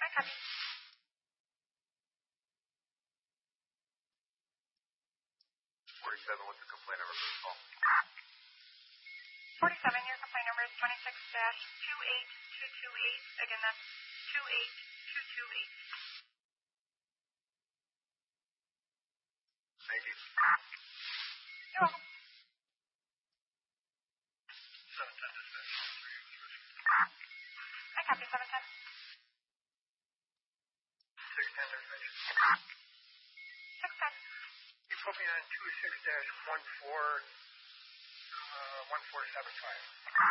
copy. 47, what's the complaint number for this call? 47, your complaint number is 26-28228. Again, that's 28228. Thank you. You're welcome. 710 dispatch. I copy 710. 610 dispatch. 610. You put me on 26-14, 1475.